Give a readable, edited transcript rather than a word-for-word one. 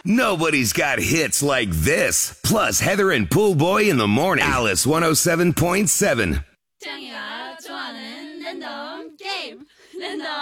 Nobody's got hits like this. Plus Heather and Pool Boy in the morning. Alice 107.7. 짱이가 좋아하는 랜덤 게임. 랜덤